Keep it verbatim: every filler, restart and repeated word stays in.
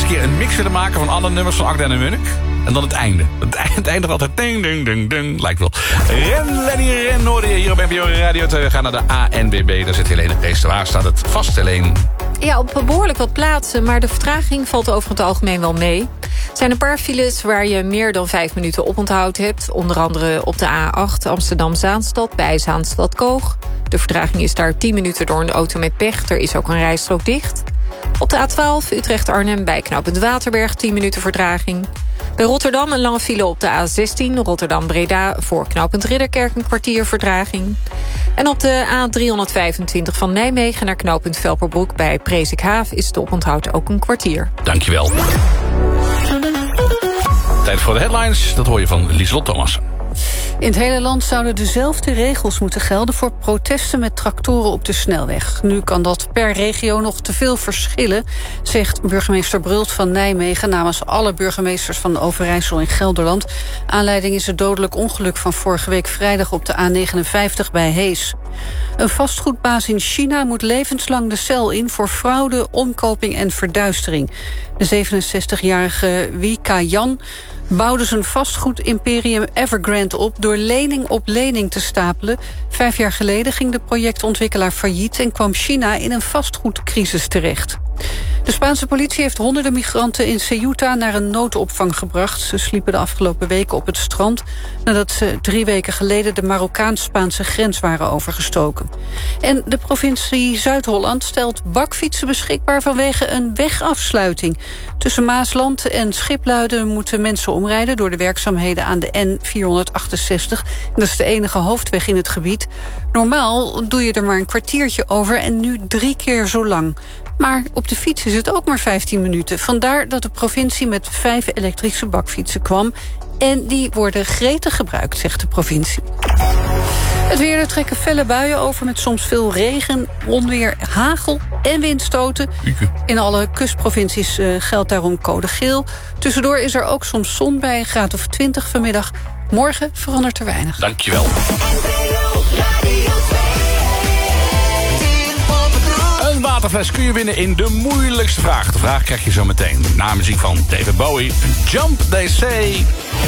keer een mix willen maken van alle nummers van Akda en Munnik. En dan het einde. Het einde, het einde altijd ding, ding, ding, ding. Lijkt wel. Ren, Lenny, Ren, hoorde je hier op N P O Radio. We gaan naar de A N B B. Daar zit Helene Preester. Waar staat het vast, Helene? Ja, op behoorlijk wat plaatsen, maar de vertraging valt over het algemeen wel mee. Er zijn een paar files waar je meer dan vijf minuten oponthoud hebt. Onder andere op de A acht Amsterdam-Zaanstad bij Zaanstad-Koog. De vertraging is daar tien minuten door een auto met pech. Er is ook een rijstrook dicht. Op de A twaalf Utrecht-Arnhem bij knooppunt Waterberg tien minuten vertraging. Bij Rotterdam een lange file op de A zestien Rotterdam-Breda voor knooppunt Ridderkerk een kwartier vertraging. En op de A driehonderdvijfentwintig van Nijmegen naar knooppunt Velperbroek bij Presikhaaf is de oponthoud ook een kwartier. Dankjewel. Tijd voor de headlines, dat hoor je van Lieslot Thomassen. In het hele land zouden dezelfde regels moeten gelden voor protesten met tractoren op de snelweg. Nu kan dat per regio nog te veel verschillen, zegt burgemeester Brult van Nijmegen namens alle burgemeesters van Overijssel en Gelderland. Aanleiding is het dodelijk ongeluk van vorige week vrijdag op de A negenenvijftig bij Hees. Een vastgoedbaas in China moet levenslang de cel in voor fraude, omkoping en verduistering. De zevenenzestigjarige Wei Ka-Yan bouwde zijn vastgoedimperium Evergrande op door lening op lening te stapelen. Vijf jaar geleden ging de projectontwikkelaar failliet en kwam China in een vastgoedcrisis terecht. De Spaanse politie heeft honderden migranten in Ceuta naar een noodopvang gebracht. Ze sliepen de afgelopen weken op het strand nadat ze drie weken geleden de Marokkaans-Spaanse grens waren overgestoken. En de provincie Zuid-Holland stelt bakfietsen beschikbaar vanwege een wegafsluiting. Tussen Maasland en Schipluiden moeten mensen omrijden door de werkzaamheden aan de N vierhonderdachtenzestig. Dat is de enige hoofdweg in het gebied. Normaal doe je er maar een kwartiertje over en nu drie keer zo lang. Maar op de fiets is het ook maar vijftien minuten. Vandaar dat de provincie met vijf elektrische bakfietsen kwam. En die worden gretig gebruikt, zegt de provincie. Het weer, er trekken felle buien over met soms veel regen, onweer, hagel en windstoten. In alle kustprovincies uh, geldt daarom code geel. Tussendoor is er ook soms zon bij een graad of twintig vanmiddag. Morgen verandert er weinig. Dankjewel. Een waterfles kun je winnen in de moeilijkste vraag. De vraag krijg je zo meteen na muziek van David Bowie. Jump, they say.